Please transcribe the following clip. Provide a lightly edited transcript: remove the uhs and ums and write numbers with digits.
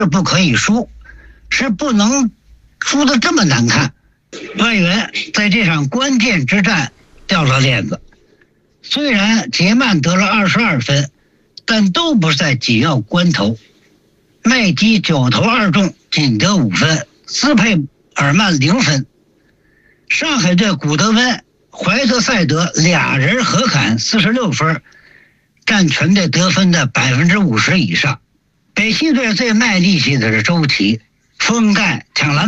不可以输，是不能输得这么难看。外援在这场关键之战掉了链子，虽然杰曼得了22分，但都不是在紧要关头。麦基9投2中，仅得5分，斯佩尔曼0分。上海队古德温、怀特塞德俩人合砍46分，占全队得分的50%以上。北溪队最卖力气的是周琦，封盖抢篮